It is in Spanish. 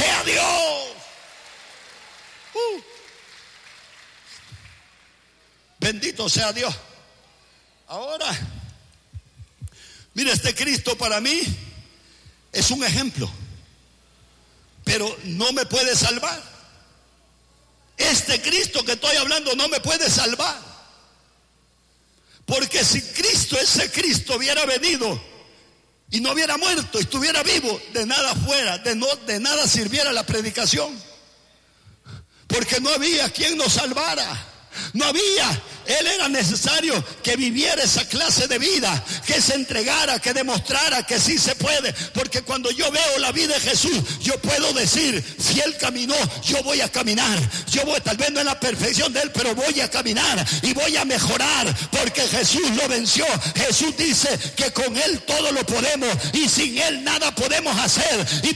sea Dios. Bendito sea Dios. Ahora, mire, este Cristo para mí es un ejemplo, pero no me puede salvar. Este Cristo que estoy hablando no me puede salvar, porque si Cristo, ese Cristo, hubiera venido y no hubiera muerto y estuviera vivo, de nada fuera, de nada sirviera la predicación, porque no había quien nos salvara. No había, Él era necesario que viviera esa clase de vida, que se entregara, que demostrara que sí se puede. Porque cuando yo veo la vida de Jesús, yo puedo decir, si Él caminó, yo voy a caminar. Yo voy, tal vez no en la perfección de Él, pero voy a caminar y voy a mejorar, porque Jesús lo venció. Jesús dice que con Él todo lo podemos y sin Él nada podemos hacer. Y